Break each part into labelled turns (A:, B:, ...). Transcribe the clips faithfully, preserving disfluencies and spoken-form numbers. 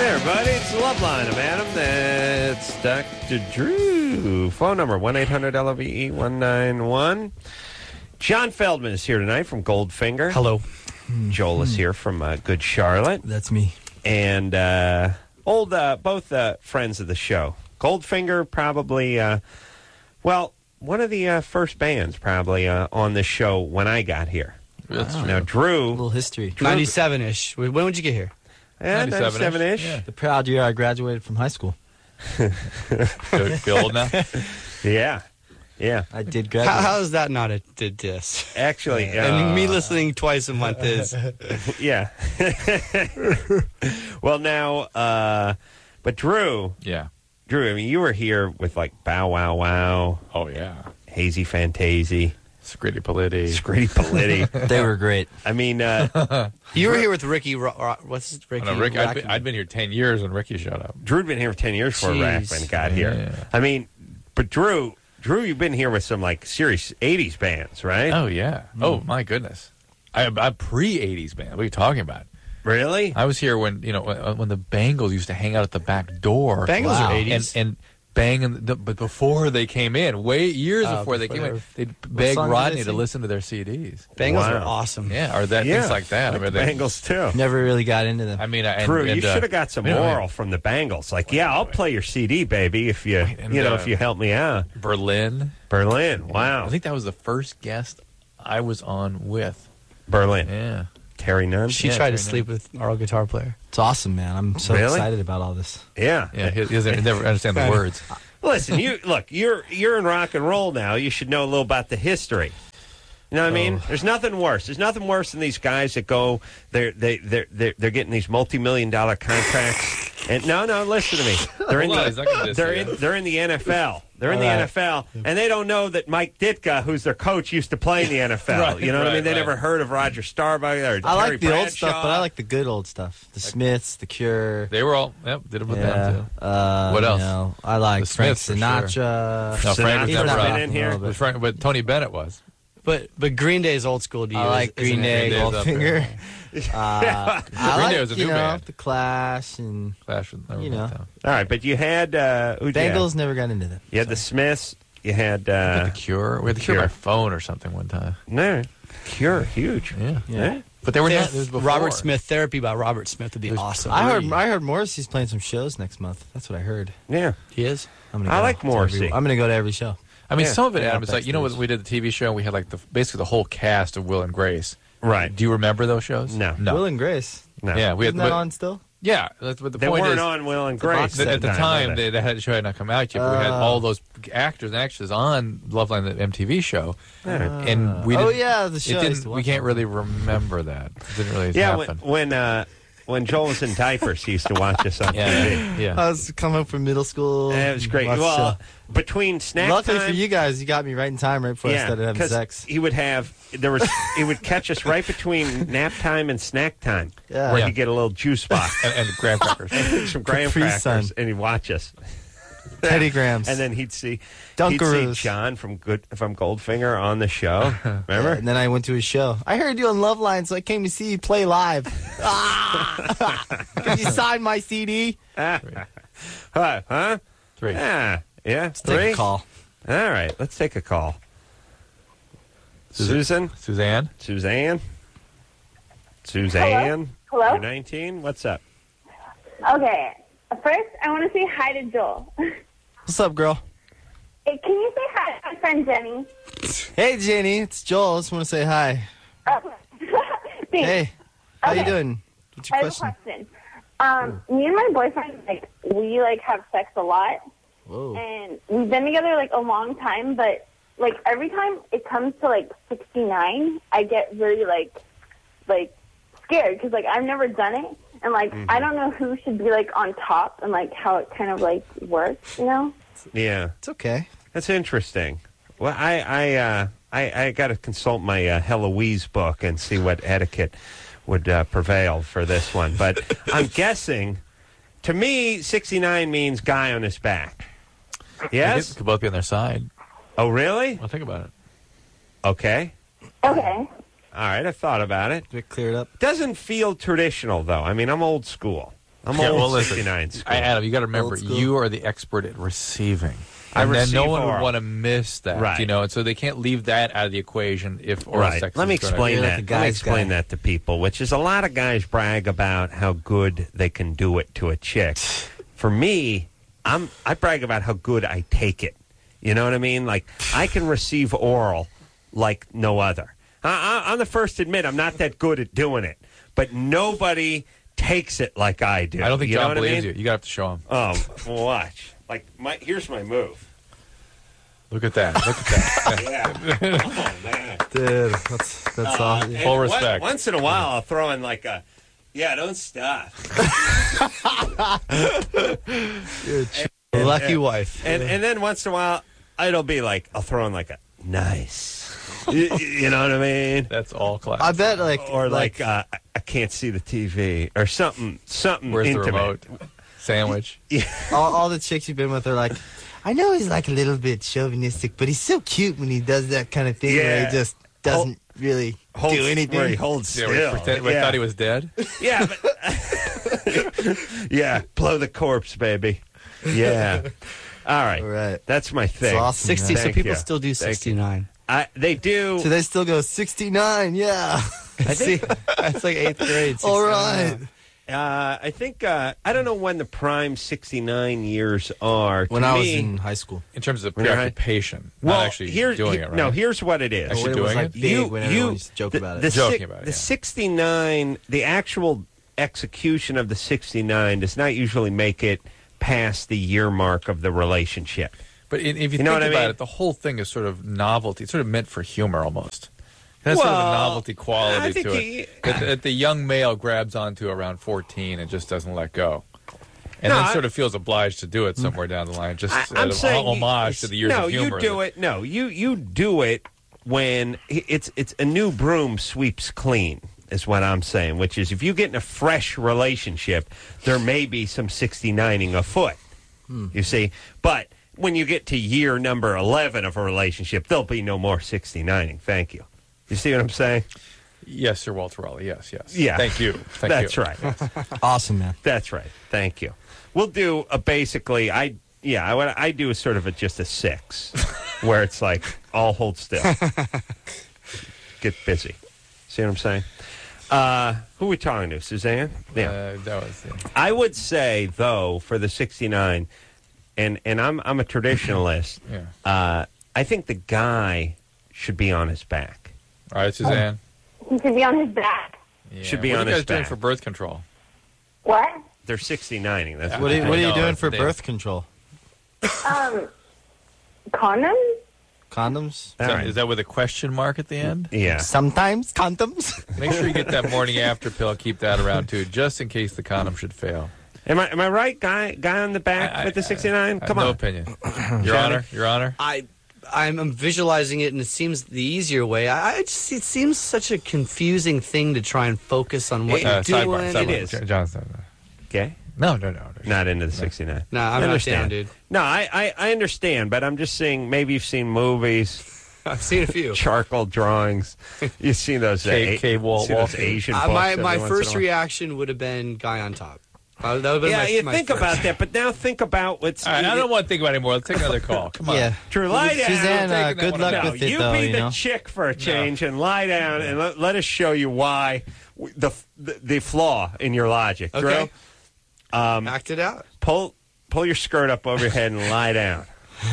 A: Hey, everybody, it's the Love Line of Adam. That's Doctor Drew. Phone number, one eight hundred L O V E one nine one. John Feldman is here tonight from Goldfinger.
B: Hello.
A: Joel is here from uh, Good Charlotte.
B: That's me.
A: And uh, old, uh, both uh, friends of the show. Goldfinger, probably, uh, well, one of the uh, first bands probably uh, on this show when I got here.
B: That's
A: Now, Drew.
B: A little history.
A: Drew-
B: ninety-seven-ish. When would you get here?
A: Yeah, ninety-seven-ish.
B: Yeah. The proud year I graduated from high school.
C: Feel old now?
A: Yeah. Yeah.
B: I did graduate.
D: How, how is that not a did diss?
A: Actually, uh,
D: And me listening twice a month is.
A: yeah. Well, now, uh, but Drew,
C: Yeah.
A: Drew, I mean, you were here with like Bow Wow Wow,
C: Oh, yeah.
A: Hazy Fantasy,
C: Scritti Politti.
A: Scritti Politti.
B: They were great.
A: I mean, uh,
D: You were here with Ricky. Ro- Ro- what's his Ricky?
C: Oh, no, Rick, I'd, been,
D: Rackman.
C: I'd been here ten years when Ricky showed up.
A: Drew had been here for ten years before
D: Jeez.
A: Rackman got here.
C: Yeah.
A: I mean, but Drew, Drew, you've been here with some like serious eighties bands, right?
C: Oh, yeah. Oh, my goodness. I, I'm pre-eighties band. What are you talking about?
A: Really?
C: I was here when, you know, when, when the Bangles used to hang out at the back door.
D: Bangles
B: Wow.
D: are
C: And,
D: eighties.
C: and bang, in the, but before they came in, way years
D: Oh,
C: before they
D: before
C: came in,
D: they
C: they'd beg
B: song did
C: Rodney
B: they
C: to
B: sing?
C: listen to their C Ds.
D: Bangles
A: Wow.
D: are awesome.
C: Yeah, or that
A: Yeah.
C: things like that.
A: Like
C: I mean,
A: the
C: they-
A: Bangles too.
B: Never really got into them.
C: I mean, and,
A: Drew,
C: and,
A: you
C: uh,
A: should have got some
C: you know,
A: moral from the Bangles. Like, yeah, I'll play your C D, baby, if you,
C: and,
A: you know,
C: uh,
A: if you help me out.
C: Berlin.
A: Berlin, wow.
C: I think that was the first guest I was on with.
A: Berlin.
C: Yeah.
A: Terry Nunn.
D: She
C: Yeah,
D: tried to
C: very
D: sleep with our guitar player.
B: It's awesome, man. I'm so
A: Really?
B: excited about all this.
A: Yeah.
C: Yeah, he, he doesn't he never understand the words.
A: Listen, you look, you're you're in rock and roll now. You should know a little about the history. You know what I mean? There's nothing worse. There's nothing worse than these guys that go they're they they're they're, they're getting these multi-million dollar contracts. And no, no, listen to me. They're in
C: Hold on, he's not gonna
A: the
C: diss
A: they're
C: you.
A: in they're in the N F L. They're in the
B: All right.
A: N F L, and they don't know that Mike Ditka, who's their coach, used to play in the N F L.
C: Right,
A: you know what I mean?
C: right,
A: They
C: right.
A: never heard of Roger Staubach or
B: I
A: Terry
B: like the old
A: Bradshaw.
B: stuff, but I like the good old stuff. The Smiths, The Cure.
C: They were all, yep, did it with
B: Yeah.
C: them, too.
B: Uh,
C: What else?
B: You know, I like
C: The
B: Frank
C: Smiths, for sure.
B: Sinatra.
C: No, Frank was
A: Sinatra's
B: He's
C: never
B: not
A: been
C: out.
A: in here.
B: no, but-
C: But, Frank, but Tony Bennett was.
D: But but Green Day is old school to you.
B: I like
D: isn't
B: Green
D: it?
B: Day,
C: Green Day's up
B: Goldfinger. Uh, I
C: Green
B: like,
C: Day was a
B: you
C: new
B: know,
C: band.
B: The Clash and
C: Clash with never
B: You
C: met
B: know.
C: them.
A: All right, but you had uh, who'd you have?
B: Bengals. Never got into them.
A: You had the Smiths. You had
C: We
A: uh,
C: had the Cure. We had the Cure
A: Cure.
C: by phone or something one time.
A: no Cure, huge.
C: Yeah.
B: Yeah.
C: But they were
D: Ther-
C: not. It was before.
D: Robert Smith Therapy by Robert Smith would be
C: There's
D: awesome.
B: I heard.
C: Three.
B: I heard Morrissey's playing some shows next month. That's what I heard.
A: Yeah.
D: he is.
B: I'm gonna
A: I
B: go
A: like
B: to every-
A: Morrissey.
B: I'm gonna go to every show.
C: I mean,
A: Yeah.
C: some of it,
B: Yeah,
C: Adam, it's like, you know, when
B: backstage.
C: we did the T V show, we had like the basically the whole cast of Will and Grace.
A: Right.
C: Do you remember those shows?
A: No.
C: No.
B: Will and Grace.
A: No.
C: Yeah, we had.
B: Isn't that
C: but-
B: on still?
C: Yeah, that's what the
A: They
C: point
A: weren't
C: is.
A: on Will and
B: the box
A: Grace.
B: set.
C: At the
A: that
C: time,
A: were
C: they, that had, show had not come out yet. But we had
B: Oh.
C: all those actors and actresses on Loveline, the M T V show,
A: Yeah.
C: and we
B: oh
C: didn't,
B: yeah, the
C: it
B: show. I used
C: didn't.
B: to
C: We
B: watch
C: can't
B: that.
C: really remember that. It didn't really
A: Yeah, when
C: happen.
A: when, uh, when Joel was in diapers, he used to watch us on
C: yeah,
A: T V.
C: yeah, yeah.
B: I was coming up from middle school.
A: It was great.
B: watched the
A: Well,
B: show.
A: between snack
B: Luckily
A: time,
B: for you guys, you got me right in time, right before I started having
A: 'cause
B: sex.
A: he would have there was he would catch us right between nap time and snack time,
B: Yeah.
A: where
C: Yeah.
A: he'd get a little juice box,
C: and, and graham crackers.
A: some graham
B: Capri
A: crackers,
B: Sun.
A: and he'd watch us.
B: Teddy Grahams.
A: And then he'd see he'd see
B: Dunkaroos.
A: John from Good from Goldfinger on the show. Remember?
B: And then I went to his show. I heard you on Love Line, so I came to see you play live. ah! Can you sign my C D?
A: Ah. Huh? Huh?
C: Three.
A: Yeah. Yeah.
B: Let's
A: Three?
B: take a call.
A: All right. Let's take a call. Susan?
C: Suzanne.
A: Suzanne? Suzanne?
E: Hello?
A: You're nineteen? What's up?
E: Okay. First, I want to say hi to Joel.
B: What's up, girl?
E: Hey, can you say hi to my friend Jenny?
B: Hey, Jenny. It's Joel. Just want to say hi.
E: Oh. Thanks.
B: Hey, how you
E: Okay.
B: doing? What's
E: I
B: your
E: have
B: question?
E: a question. Um, me and my boyfriend, like, we, like, have sex a lot.
B: Whoa.
E: And we've been together, like, a long time. But, like, every time it comes to, like, sixty-nine, I get really, like, like, scared. Because, like, I've never done it. And, like,
A: Mm-hmm.
E: I don't know who should be, like, on top and, like, how it kind of, like, works, you know?
A: Yeah.
B: It's okay.
A: That's interesting. Well, I I uh, I, I got to consult my uh, Heloise book and see what etiquette would uh, prevail for this one. But I'm guessing, to me, sixty-nine means guy on his back. Yes?
C: They could both be on their side.
A: Oh, really?
C: Well, think about it.
A: Okay.
E: Okay.
A: All right, I thought about it.
B: Did it clear it up?
A: Doesn't feel traditional, though. I mean, I'm old school. I'm
C: Yeah,
A: old
C: well, listen,
A: sixty-nine school.
C: I, Adam, you got to remember,
B: Old school.
C: you are the expert at receiving.
A: I
C: And then
A: receive
C: no one would
A: oral.
C: want to miss that,
A: Right.
C: you know, and so they can't leave that out of the equation if oral
A: Right.
C: sex
A: Let me
C: is gonna-
A: explain
B: You're like
A: that.
B: a
A: Let me
B: guy's
A: explain
B: guy.
A: that to people, which is a lot of guys brag about how good they can do it to a chick. For me, I'm I brag about how good I take it. You know what I mean? Like I can receive oral like no other. I, I, I'm the first to admit I'm not that good at doing it, but nobody takes it like I do.
C: I don't think
A: you know
C: John
A: what I
C: believes
A: mean?
C: you. You got to have to show him.
A: Oh, watch. Like my here's my move.
C: Look at that. Look at that.
A: Yeah. Oh man.
B: Dude, that's that's
A: Uh,
B: awesome.
A: and
C: Full
A: one-
C: respect.
A: Once in a while, I'll throw in like a, yeah, don't stop.
D: Lucky
A: and-
D: wife.
A: And and then once in a while, it'll be like I'll throw in like a nice. you, you know what I mean?
C: That's all class.
B: I bet like
A: Or like, uh, I- I can't see the T V or something. Something
C: Where's
A: intimate.
C: the remote? Sandwich.
B: all, all the chicks you've been with are like, I know he's like a little bit chauvinistic, but he's so cute when he does that kind of thing where
A: Yeah.
B: he just doesn't really
A: Holds,
B: do anything.
A: Where he holds
C: Yeah,
A: still.
C: we pretend, we
A: yeah.
C: thought he was dead.
A: Yeah, but yeah, blow the corpse, baby. Yeah. All right.
B: All right.
A: That's my thing.
B: awesome,
D: sixty.
B: man.
D: So
A: Thank
D: people
A: you.
D: still do
A: Thank you.
D: sixty-nine.
A: I, they do.
B: So they still go sixty-nine, yeah.
A: I think.
D: That's like eighth grade.
B: All
D: sixty-nine.
B: right.
A: Uh, I think uh, I don't know when the prime sixty-nine years are.
B: When
A: To
B: I was
A: me-
B: in high school.
C: In terms of
A: When you're high-
C: preoccupation,
A: well,
C: not actually
A: here-
C: doing
A: he-
C: it right.
A: No, here's what it is.
C: Actually
B: When it was
C: doing
B: like
C: it?
B: big when everyone used to joke
A: the,
B: about it.
A: The,
C: Joking
A: si-
C: about it,
A: the
C: yeah.
A: sixty-nine, the actual execution of the sixty-nine does not usually make it past the year mark of the relationship.
C: But in, if you,
A: You know
C: think
A: what I
C: about
A: mean?
C: it, the whole thing is sort of novelty. It's sort of meant for humor almost. It has sort of
A: Well,
C: a novelty quality
A: I think
C: to
A: he-
C: it that, that the young male grabs onto around fourteen and just doesn't let go. And
A: No,
C: then
A: I-
C: sort of feels obliged to do it somewhere down the line, just
A: I,
C: as
A: I'm
C: an
A: saying
C: homage to the years
A: no,
C: of humor.
A: you do it. No, you you do it when it's it's a new broom sweeps clean. Is what I'm saying. Which is, if you get in a fresh relationship, there may be some sixty-nining afoot. You see, but when you get to year number eleven of a relationship, there'll be no more sixty-nining. Thank you. You see what I'm saying?
C: Yes, Sir Walter Raleigh. Yes, yes.
A: Yeah.
C: Thank you. Thank
A: That's
C: you.
A: right.
B: Awesome, man.
A: That's right. Thank you. We'll do a basically. I yeah. I would. I do a sort of a just a six, where it's like all hold still, get busy. See what I'm saying? Uh, who are we talking to? Suzanne? Yeah.
C: Uh, that was. Yeah.
A: I would say though for the sixty-nine, and and I'm I'm a traditionalist.
C: Yeah.
A: Uh, I think the guy should be on his back.
C: All right, Suzanne.
E: He should be on his back.
C: Yeah.
A: Should be
C: what
A: on
C: are you
A: his
C: guys doing
A: back.
C: for birth control?
E: What?
A: They're sixty-nining. That's
C: Yeah.
B: What are, you-
C: I
B: what are you
C: know,
B: doing
C: that's
B: for
C: the
B: birth control?
E: Um, condoms?
B: Condoms?
C: Is
A: All
C: that,
A: right.
C: is that with a question mark at the end?
A: Yeah.
B: Sometimes condoms.
C: Make sure you get that morning after pill. Keep that around too, just in case the condom should fail.
A: Am I am I right? Guy guy on the back
C: I- I-
A: with the sixty-nine.
C: I have
A: Come
C: no
A: on.
C: opinion. Your Honor. Your Honor.
D: I, I'm, I'm visualizing it, and it seems the easier way. I, I just it seems such a confusing thing to try and focus on what
C: Uh,
D: you're
C: sidebar.
D: doing.
C: sidebar.
A: It is.
C: Johnson.
A: Okay.
C: No, no, no. no.
A: Not into the sixty-nine.
D: Nah, I'm
A: I
D: not
A: understand.
D: down, dude.
A: No, I, I, I understand, but I'm just saying maybe you've seen movies,
D: I've seen a few.
A: charcoal drawings. You've seen those,
C: Cave-
A: A-
C: cave wall-
A: see those
C: wall-
A: Asian
D: Uh,
A: books
D: my
A: every
D: my
A: once
D: first
A: in a while?
D: reaction would have been guy on top. Uh, that would have been
A: Yeah,
D: my,
A: you
D: my
A: think
D: first.
A: about that, but now think about what's.
C: All right, I don't want to think about it anymore. Let's take another call. Come on.
B: Yeah.
A: Drew, lie down.
B: Suzanne,
C: I'm
B: uh,
C: taking that
B: good
C: one
B: luck
C: out.
A: No,
B: with it,
A: you
B: though,
A: be
B: you
A: the
B: know?
A: chick for a change and lie down and let, let us show you why w- the, the the flaw in your logic. Drew,
D: Okay. Act it out.
A: pull pull your skirt up over your head and lie down.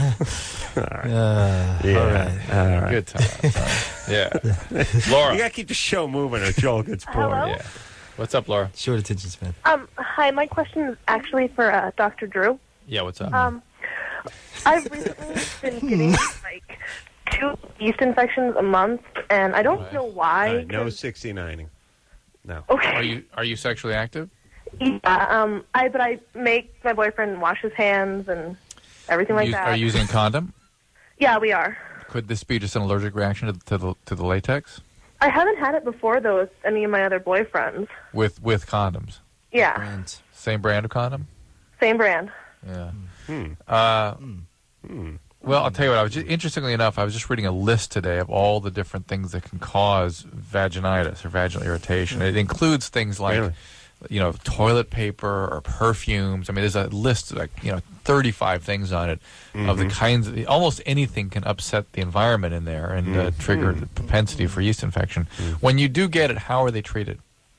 B: Uh,
A: Yeah.
B: All right.
A: All right.
C: Good time. All right. Yeah. Laura.
A: You gotta keep the show moving, or Joel gets bored.
E: Hello?
C: Yeah. What's up, Laura?
B: Short attention span.
E: Um, hi, my question is actually for uh, Doctor Drew.
C: Yeah, what's up?
E: Um, I've recently been getting like two yeast infections a month, and I don't
C: Right.
E: know
A: All
E: why.
A: right, no sixty-nining. No.
E: Okay.
C: Are you are you sexually active?
E: Yeah, um, I but I make my boyfriend wash his hands and everything like
C: Use-
E: that.
C: Are you using a condom?
E: Yeah, we are.
C: Could this be just an allergic reaction to, to the to the latex
E: I haven't had it before though with any of my other boyfriends.
C: with with condoms?
E: Yeah,
B: Brands.
C: Same brand of condom?
E: same brand.
C: Yeah.
A: Hmm.
C: Uh,
A: Hmm.
C: well, I'll tell you what. I was just, interestingly enough, I was just reading a list today of all the different things that can cause vaginitis or vaginal irritation. It includes things like
A: Really?
C: you know, toilet paper or perfumes. I mean, there's a list, like, you know, thirty-five things on it of the kinds of, almost anything can upset the environment in there and uh, trigger the propensity for yeast infection. When you do get it, how are they treated?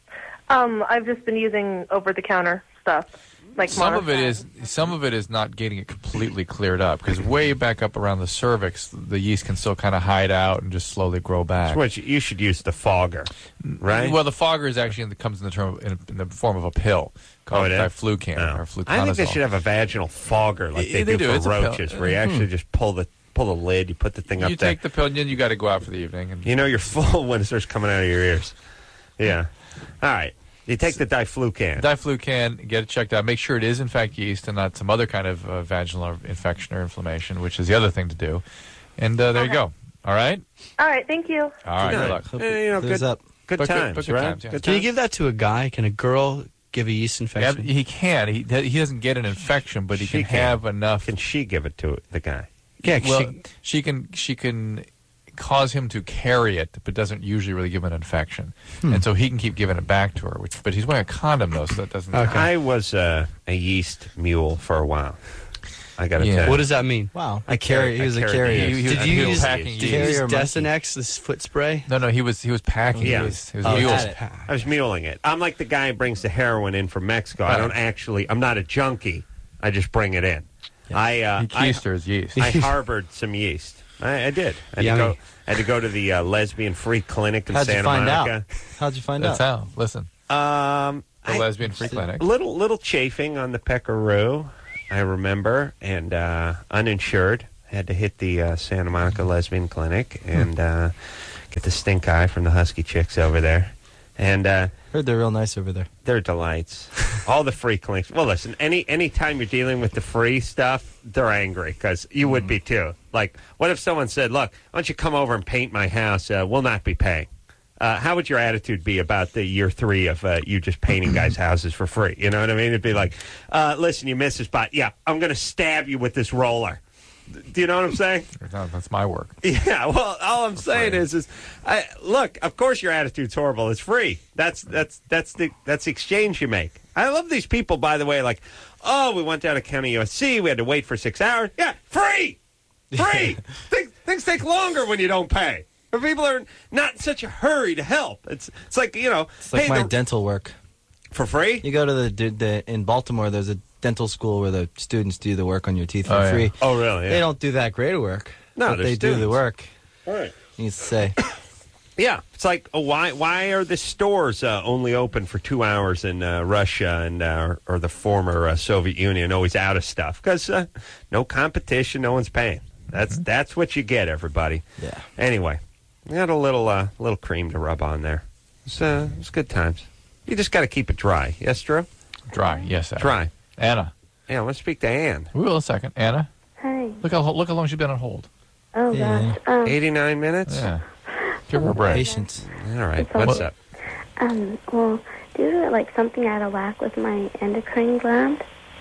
F: Um, I've just been using over-the-counter stuff. Like
C: some of it
F: Monostat.
C: is some of it is not getting it completely cleared up, because way back up around the cervix, the yeast can still kind of hide out and just slowly grow back.
A: So what, you should use the fogger, right?
C: Well, the fogger is actually in the, comes in the term in, in the form of a pill called
A: Oh, it is?
C: diflucan
A: No.
C: or fluconazole.
A: I think they should have a vaginal fogger like
C: Yeah,
A: they,
C: they
A: do,
C: do. It's
A: for
C: a pill.
A: roaches, where you actually just pull the pull the lid, you put the thing up
C: You
A: there.
C: take the pill, and then you got to go out for the evening. And
A: You know you're full when it starts coming out of your ears. Yeah. All right. You take the diflucan.
C: Diflucan, get it checked out. Make sure it is in fact yeast and not some other kind of uh, vaginal infection or inflammation, which is the other thing to do. And uh, there you go. All right.
F: All right, thank you.
C: All right. Good luck.
A: Eh, you know,
B: Clears
A: good,
B: up.
A: good
C: But good-
A: times,
C: but good
A: right?
C: times, yeah.
A: Good
D: Can you
A: times.
D: give that to a guy? Can a girl give a yeast
C: Yeah,
D: infection?
C: he can. He he doesn't get an infection, but he
A: She
C: can,
A: can.
C: have enough.
A: Can she give it to the guy?
D: Yeah,
C: well,
D: she-
C: she can she can cause him to carry it, but doesn't usually really give him an infection, and so he can keep giving it back to her. Which, but he's wearing a condom though, so that doesn't.
A: I was uh, a yeast mule for a while. I got to
C: Yeah.
A: tell you.
D: What does that mean?
B: Wow.
A: I
B: I carry.
A: carry-
B: He was
A: I
B: a
A: carry
B: carrier.
A: yeast.
C: He- he-
D: Did
C: he
D: you
C: was
D: use,
C: packing
D: did
C: yeast.
D: you use
B: Carrier monkey.
D: Desenex, this foot spray?
C: No, no, he was he was packing.
A: Yeah.
C: He was, he was
B: Oh,
C: mule.
B: had it.
A: I was muling it. I'm like the guy who brings the heroin in from Mexico. I
C: Right.
A: don't actually. I'm not a junkie. I just bring it in. I uh,
C: He
A: I,
C: keisters yeast.
A: I harbored some yeast. I, I did. I had, to
D: Yummy.
A: go, I had to go to the uh, lesbian free clinic in
B: How'd you
A: Santa
B: find
A: Monica.
B: out? How'd you find
C: That's
B: out?
C: how. Listen,
A: Um,
C: the
A: I-
C: lesbian free clinic.
A: little little chafing on the peckaroo, I remember, and uh, uninsured. Had to hit the uh, Santa Monica lesbian clinic and uh, get the stink eye from the husky chicks over there, and uh,
B: Heard they're real nice over there.
A: they're delights. All the free clinics. Well, listen, any any time you're dealing with the free stuff, they're angry because you would be too. Like, what if someone said, "Look, why don't you come over and paint my house? Uh, we'll not be paying." Uh, how would your attitude be about the year three of uh, you just painting guys' houses for free? You know what I mean? It'd be like, uh, listen, you missed a spot. Yeah, I'm going to stab you with this roller. Do you know what I'm saying?
C: No, that's my work.
A: Yeah. Well, all I'm saying is, is, I, look. Of course, your attitude's horrible. It's free. That's that's that's the that's the exchange you make. I love these people, by the way. Like, oh, we went down to County U S C. We had to wait for six hours. Yeah, free, free. things, things take longer when you don't pay. Or people are not in such a hurry to help. It's it's like, you know,
B: It's like
A: hey,
B: my
A: the-
B: dental work.
A: for free.
B: You go to the, the, the in Baltimore. There's a dental school where the students do the work on your teeth for
C: Oh, yeah.
B: free.
A: Oh, really?
B: They don't do that great of work.
A: No,
B: but
A: they're
B: they do the
A: students.
B: work.
A: All right.
B: Needs to say.
A: Yeah, it's like, oh, why why are the stores uh, only open for two hours in uh, Russia and uh, or, or the former uh, Soviet Union always out of stuff? Because uh, no competition, no one's paying. That's that's what you get, everybody.
B: Yeah.
A: Anyway, we got a little uh, little cream to rub on there. It's uh, it's good times. You just got to keep it dry. Yes, Drew?
C: Dry. Yes, Anna.
A: Dry.
C: Anna.
A: Yeah, let's speak to Ann.
C: We will a second. Anna.
E: Hi.
C: Look how look how long she's been on hold.
E: Oh
B: Yeah.
E: gosh. Um,
A: eighty-nine minutes?
C: Yeah. Give her a break.
B: Patience.
A: All right,
E: It's okay.
A: what's up?
E: um. Well, due to like something out of whack with my endocrine gland.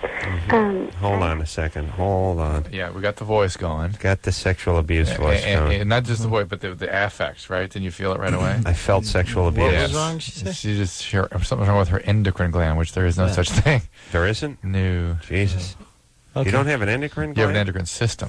E: Um.
A: Hold
E: I-
A: on a second. Hold on.
C: Yeah, we got the voice going.
A: Got the sexual abuse
C: And,
A: voice
C: and-
A: going.
C: and not just the voice, but the, the affects, right? Didn't you feel it right away?
A: I felt sexual abuse.
B: What
C: Yes.
B: was wrong, she said?
C: She just she, something's wrong with her endocrine gland, which there is no
B: Yeah.
C: such thing.
A: There isn't?
C: No.
A: Jesus.
B: Okay.
A: You don't have an endocrine
C: You have an
A: gland?
C: endocrine system.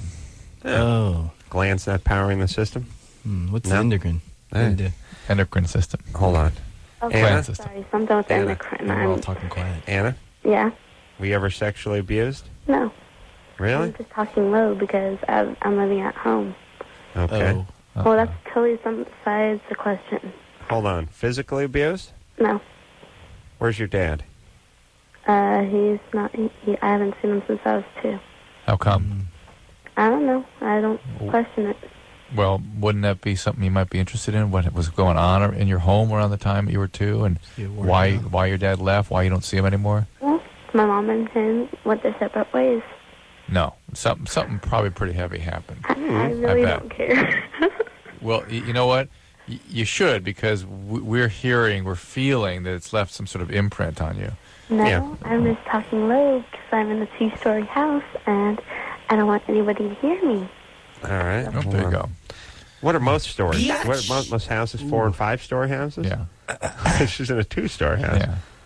B: Oh.
A: Gland's not powering the system?
B: Hmm, what's
A: No.
B: the endocrine? What do you do?
C: Endocrine system.
A: Hold on.
E: Okay.
A: Anna?
E: Sorry. Something with
A: Anna.
E: endocrine.
B: We're all
E: I'm.
B: talking quiet.
A: Anna,
E: Yeah.
A: were you ever sexually abused?
E: No.
A: Really?
E: I'm just talking low because I'm, I'm living at home.
A: Okay.
B: Oh.
E: Well, that's totally some besides the question.
A: Hold on. Physically abused?
E: No.
A: Where's your dad?
E: Uh, he's not. He, he, I haven't seen him since I was two.
C: How come?
E: I don't know. I don't question it.
C: Well, wouldn't that be something you might be interested in? What was going on in your home around the time you were two, and
B: Yeah, worried
C: why
B: about-
C: why your dad left? Why you don't see him anymore?
E: Well, my mom and him went their separate ways.
C: No, something something probably pretty heavy happened.
E: I, I really
C: bet.
E: don't care.
C: Well, y- you know what? Y- you should, because w- we're hearing, we're feeling that it's left some sort of imprint on you.
E: No,
A: Yeah.
E: I'm just talking low because I'm in a two-story house and I don't want anybody to hear me.
A: All right.
C: Oh, there you go.
A: What are most stories? What are most, most houses? Four and five story houses?
C: Yeah,
A: She's in a two story house.
C: yeah.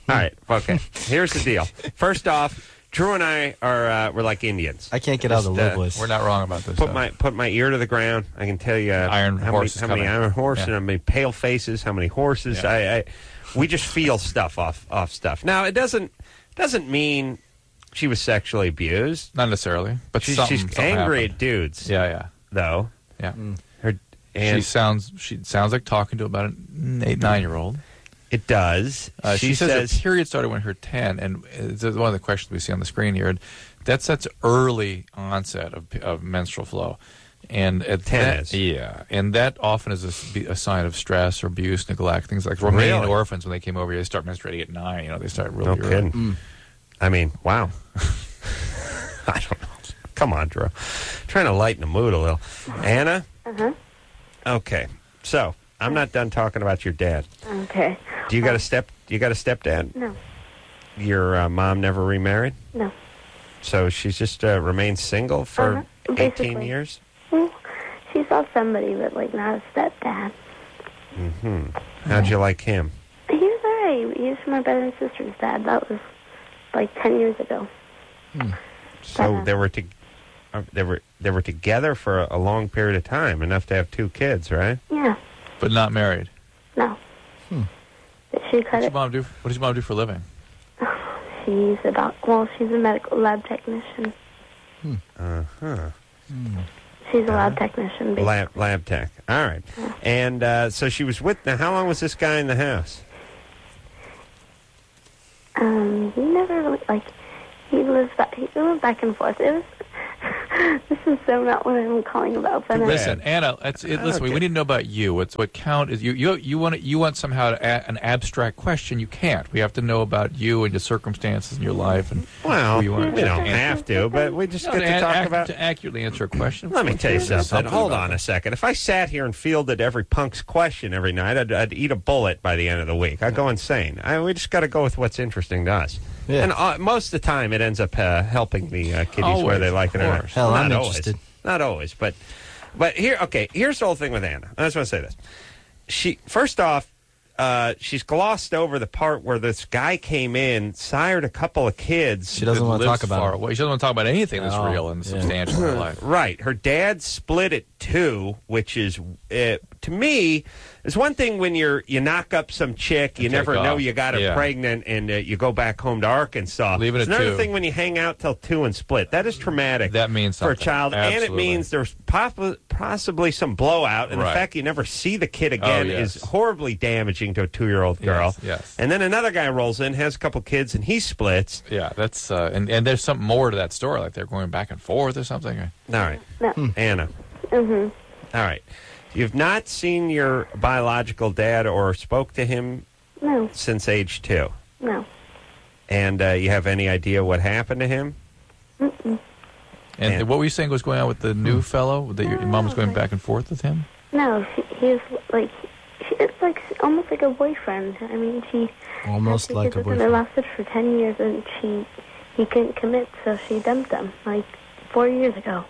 A: All right. Okay. Here's the deal. First off, Drew and I are uh, we're like Indians.
B: I can't get out of the
A: Just,
B: low
A: uh,
B: voice.
C: We're not wrong about this.
A: Put
C: though.
A: my put my ear to the ground. I can tell you uh,
C: Iron
A: how
C: horse is
A: many, how many
C: coming.
A: iron horses,
C: Yeah.
A: how many pale faces, how many horses.
C: Yeah.
A: I, I we just feel stuff off off stuff. Now it doesn't doesn't mean she was sexually abused.
C: Not necessarily, but
A: She's,
C: something,
A: she's
C: something
A: angry
C: happened.
A: at dudes.
C: Yeah, yeah,
A: Though
C: yeah.
A: her
C: She
A: and
C: sounds she sounds like talking to about an eight nine year old.
A: it does.
C: Uh, she,
A: she
C: says
A: says
C: her period started when her ten, and it's one of the questions we see on the screen here. And that's that's early onset of, of menstrual flow, and at
A: ten
C: that,
A: is.
C: yeah, and that often is a, s- be- a sign of stress or abuse, neglect, things like Romanian
A: Really?
C: orphans when they came over here, they start menstruating at nine. You know, they start really
A: no
C: early.
A: kidding.
B: Mm.
A: I mean, wow. I don't know. Come on, Drew. Trying to lighten the mood a little. Anna.
E: Uh-huh.
A: Okay. So I'm not done talking about your dad.
E: Okay.
A: Do you got a step? You got a stepdad?
E: No.
A: Your uh, mom never remarried,
E: No.
A: so she's just uh, remained single for
E: Uh-huh.
A: eighteen
E: Basically.
A: years.
E: Well, she saw somebody, but like not a stepdad.
A: Hmm. How'd you like him?
E: He was alright. He was my brother and sister's dad. That was like ten years ago.
A: So
E: Uh-huh.
A: they were to, uh, they were they were together for a, a long period of time, enough to have two kids, right?
E: Yeah.
C: But not married.
E: No. But she cut
C: What's your
E: it.
C: mom do? What does your mom do for a living?
E: She's about. Well, she's a medical lab technician.
A: Uh huh.
E: She's a lab technician. Basically.
A: Lab lab tech. All right. And uh, so she was with. Now, how long was this guy in the house?
E: Um, he never really like. He lives back. He lived back and forth. It was. This is so not what I'm calling about. But uh,
C: Listen, Anna. It's, it, listen, we, we need to know about you. What's what count is you. You you want you want somehow to a, an abstract question. You can't. We have to know about you and your circumstances in your life and
A: Well,
C: who you are.
A: we don't have to, but we just
C: No,
A: get
C: to,
A: to
C: a-
A: talk
C: ac-
A: about.
C: to accurately answer a question.
A: Let me tell you something.
C: Something
A: Hold
C: about
A: on
C: that.
A: a second. If I sat here and fielded every punk's question every night, I'd, I'd eat a bullet by the end of the week. I'd go insane. I, we just got to go with what's interesting to us.
B: Yeah.
A: And uh, most of the time, it ends up uh, helping the uh, kiddies
C: Always,
A: whether they like it
C: of
A: or not.
C: course.
B: Hell,
A: not
B: I'm
A: always.
B: interested.
A: Not always, but but here, okay. Here's the whole thing with Anna. I just want to say this. She first off, uh, she's glossed over the part where this guy came in, sired a couple of kids.
B: She doesn't
C: That
B: want to
C: lives
B: talk about
C: far
B: it.
C: away. She doesn't want to talk about anything that's
B: Oh,
C: real and
B: yeah.
C: substantial in her life.
A: Right. Her dad split it too, which is uh, to me, it's one thing when you're you knock up some chick, you
C: And
A: never
C: take
A: know
C: off.
A: you got her
C: Yeah.
A: pregnant, and uh, you go back home to Arkansas.
C: Leave it
A: it's
C: at
A: another
C: two.
A: thing when you hang out till two and split. That is traumatic.
C: That means
A: for a
C: something.
A: child, and it
C: Absolutely.
A: means there's pop- possibly some blowout, and
C: Right.
A: the fact you never see the kid again
C: Oh, yes.
A: is horribly damaging to a two-year-old girl.
C: Yes, yes.
A: And then another guy rolls in, has a couple kids, and he splits.
C: Yeah, that's uh, and and there's something more to that story, like they're going back and forth or something.
A: All right,
E: no.
A: Anna.
E: Mhm.
A: All right. You've not seen your biological dad or spoke to him
E: No.
A: since age two.
E: No.
A: And uh, you have any idea what happened to him?
E: Mm-mm.
C: And
A: Man.
C: what were you saying was going on with the new fellow that your, your mom was going back and forth with him?
E: No. She, he was like. She, it's like almost like a boyfriend. I mean, she.
B: Almost
E: had two
B: like
E: kids
B: a
E: with him. It
B: boyfriend.
E: lasted for ten years, and she. He couldn't commit, so she dumped him like four years ago.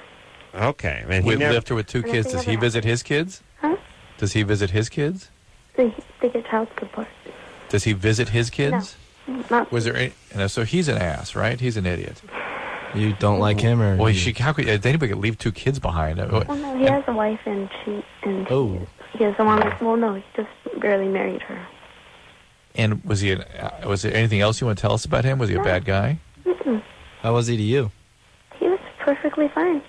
A: Okay. And he
C: We
A: never,
C: left her with two
E: Nothing
C: kids. Does he
E: ever
C: visit his kids?
E: Huh?
C: Does he visit his kids?
E: They, they get child support.
C: Does he visit his kids?
E: Not.
C: Was there any, you know, so he's an ass, right? He's an idiot.
B: You don't like him, or
C: Well,
B: you-
C: she, how could anybody could leave two kids behind?
E: Well, no, he has a wife, and she and
B: Oh.
E: he has someone. Well, no, he just barely married her.
C: And was he? An, uh, was there anything else you want to tell us about him? Was he a
E: No.
C: bad guy?
E: Mm-mm.
B: How was he to you?
E: He was perfectly fine.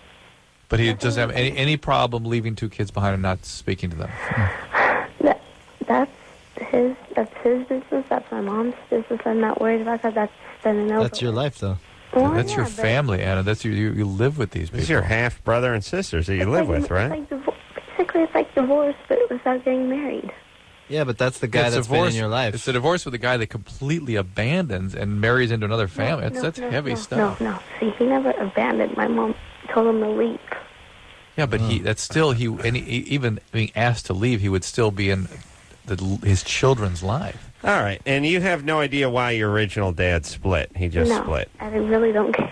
C: But he doesn't have any any problem leaving two kids behind and not speaking to them.
E: That that's his that's his business. That's my mom's business. I'm not worried about that. That's been an over.
B: That's your life, though.
E: Well,
C: That's
E: yeah,
C: your
E: but
C: family, Anna. That's your, you. You live with these people.
A: This is your half brother and sisters that you
E: it's
A: live
E: like-
A: with, right?
E: It's like divo- basically, it's like divorce, but without getting married.
B: Yeah, but that's the guy
C: It's
B: that's
C: divorce,
B: been in your life.
C: It's a divorce with a guy that completely abandons and marries into another family.
E: No,
C: that's
E: no,
C: that's
E: no,
C: heavy
E: no,
C: stuff.
E: No, no. See, he never abandoned. My mom told him to leave.
C: Yeah, but he that's still he and he, even being asked to leave, he would still be in the, his children's life.
A: All right. And you have no idea why your original dad split. He just
E: no,
A: split.
E: I really don't care.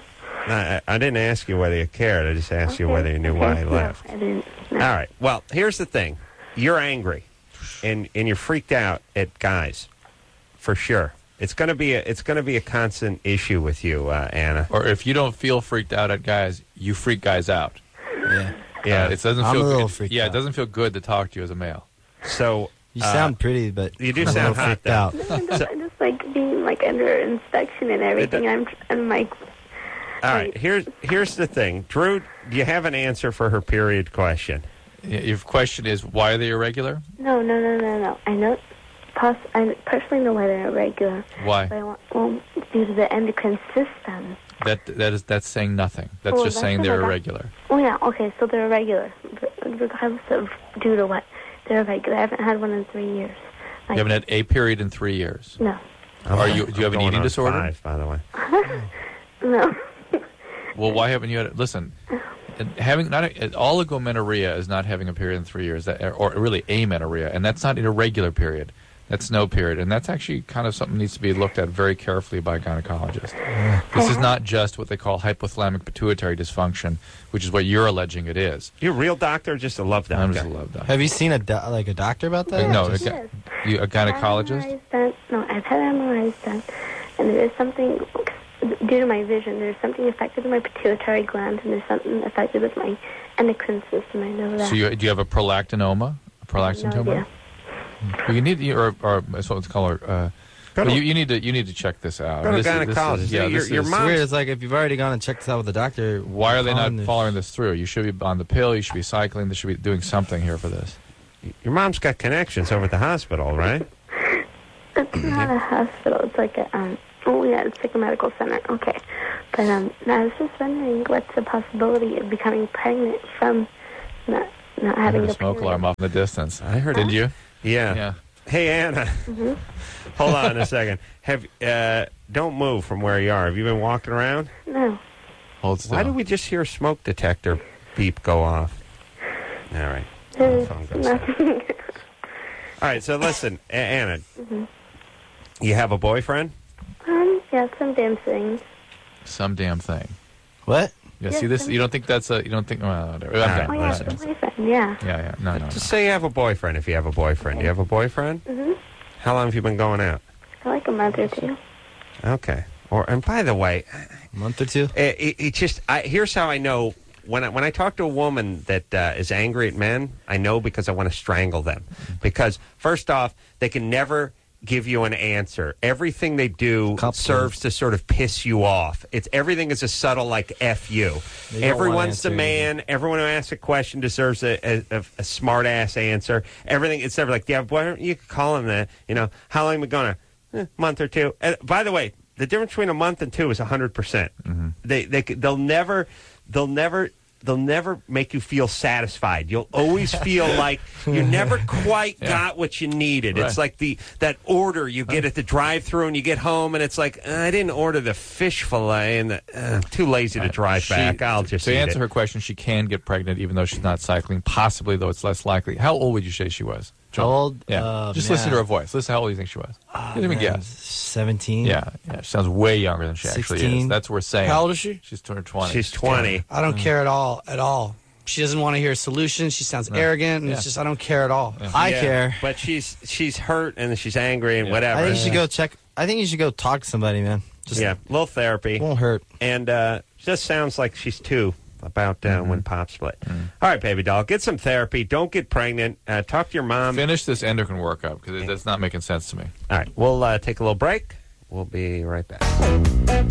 A: I, I didn't ask you whether you cared. I just asked you
E: Okay,
A: whether you knew
E: okay,
A: why he
E: no,
A: left.
E: I didn't. No.
A: All right. Well, here's the thing. You're angry, and and you're freaked out at guys for sure. It's gonna be a it's gonna be a constant issue with you, uh, Anna.
C: Or if you don't feel freaked out at guys, you freak guys out.
B: Yeah.
A: Yeah.
C: Uh, it doesn't
B: I'm
C: feel
B: a little
C: good.
B: freaked
C: Yeah,
B: out.
C: it doesn't feel good to talk to you as a male.
A: So
B: You
A: uh,
B: sound pretty, but
A: you do
B: I'm a
A: sound
B: little
A: hot,
B: freaked
A: though.
B: out.
E: I'm just, I'm just like being like under inspection and everything. I'm, I'm like,
A: All right. Here's here's the thing, Drew. Do you have an answer for her period question?
C: Y- Your question is, why are they irregular?
E: no, no, no, no, no. I know, poss- I personally know why they're irregular.
C: Why?
E: But I want, well, due to the endocrine system.
C: That that is that's saying nothing. That's
E: Oh,
C: just
E: that's
C: saying
E: what
C: they're
E: I got.
C: irregular.
E: Oh yeah, okay, so they're irregular, r- regardless of due to what. They're irregular. I haven't had one in three years. Like,
C: You haven't had a period in three years.
E: No,
C: Are you? Do you have an
A: Going
C: eating
A: on
C: disorder?
A: Five, by the way.
E: no.
C: Well, why haven't you had it? Listen, and having not a, oligomenorrhea is not having a period in three years, that, or really amenorrhea, and that's not an irregular period. That's no period, and that's actually kind of something that needs to be looked at very carefully by a gynecologist. This is not just what they call hypothalamic pituitary dysfunction, which is what you're alleging it is.
A: You a real doctor or just a love doctor?
C: I'm just a love doctor.
B: Have you seen a do- like a doctor about that?
C: Uh, no,
B: Just-
C: a, gy- you, a gynecologist?
E: M R Is done. No, I've had M R Is done, and there is something due to my vision. There's something affected with my pituitary gland, and there's something affected with my endocrine system. I know that.
C: So you, do you have a prolactinoma? A prolactin
E: no
C: tumor?
E: idea.
C: Well, you need, or, or that's what it's called. Uh,
A: Go
C: well,
A: to-
C: you, you need to you need to check this out.
A: Go to
C: This is- this is-
A: gynecologist.
C: yeah,
A: Your-
C: this
A: your
C: is-
A: mom-
B: It's weird. It's like if you've already gone and checked this out with the doctor.
C: Why are they not
B: calling this-
C: following this through? You should be on the pill. You should be cycling. They should be doing something here for this.
A: Your mom's got connections over at the hospital, right?
E: It's not a hospital. It's like a um. Oh yeah, it's like a medical center. Okay, but um, I was just wondering what's the possibility of becoming pregnant from not not
C: I
E: having
C: heard a
E: the
C: smoke
E: period?
C: alarm off in the distance.
A: I heard
C: Did
A: it.
C: you?
A: Yeah.
C: Yeah.
A: Hey, Anna. Hold on a second. Have uh, don't move from where you are. Have you been walking around?
E: No.
C: Hold still.
A: Why did we just hear a smoke detector beep go off? All right.
E: There's
A: phone goes
E: nothing.
A: All right. So listen, A- Anna. You have a boyfriend?
E: um, yeah, some damn things.
C: Some damn thing.
B: What?
C: Yeah.
E: Yeah,
C: See this?
E: some-
C: You don't think that's a? You don't think? Well, whatever. I'm
A: All
C: done.
A: right,
E: Oh yeah,
A: listen.
E: it's a boyfriend. Yeah.
C: Yeah. Yeah. No. No. no.
A: Just say you have a boyfriend if you have a boyfriend. You have a boyfriend?
E: Mhm.
A: How long have you been going out?
E: For like a month or two.
A: Okay. Or and by the way,
B: A month or two?
A: it, it, it just I, here's how I know when I, when I talk to a woman that uh, is angry at men, I know because I want to strangle them. Because first off, they can never give you an answer. Everything they do
B: Couple.
A: serves to sort of piss you off. It's everything is a subtle like F you.
B: They don't want
A: Everyone's the
B: answer
A: man. Everyone who asks a question deserves a, a, a, a smart ass answer. Everything it's never like, yeah, why don't you call him that? You know, how long am I going to? Eh, month or two. And by the way, the difference between a month and two is a hundred percent. They they c- they'll never they'll never they'll never make you feel satisfied. You'll always feel like you never quite got what you needed. It's
C: Right.
A: like the that order you get at the drive-through and you get home and it's like, "Uh, I didn't order the fish fillet and the, uh, I'm too lazy to drive
C: She-
A: back. I'll just
C: to
A: eat
C: answer
A: it."
C: her question. She can get pregnant even though she's not cycling. Possibly, though it's less likely. How old would you say she was?
B: How old?
C: Yeah.
B: Uh,
C: Just
B: man.
C: listen to her voice. Listen how old you think she was. You didn't even
B: Man,
C: guess.
B: seventeen?
C: Yeah, yeah. She sounds way younger than she actually is.
B: sixteen.
C: That's what we're saying.
D: How old is she?
C: She's turned twenty.
A: She's twenty.
D: I don't care at all, at all. She doesn't want to hear solutions. She sounds arrogant, and
C: Yeah.
D: it's just I don't care at all.
B: I
A: Yeah,
B: care.
A: but she's she's hurt and she's angry and
C: Yeah.
A: whatever.
B: I think you should go check. I think you should go talk to somebody, man. Just
A: yeah, a little therapy.
B: it won't hurt.
A: And uh, just sounds like she's two, about uh,
C: Mm-hmm.
A: when Pop split. All right, baby doll, get some therapy. Don't get pregnant. Uh, talk to your mom.
C: Finish this endocrine workup because that's not making sense to me.
A: All right, we'll uh, take a little break. We'll be right back.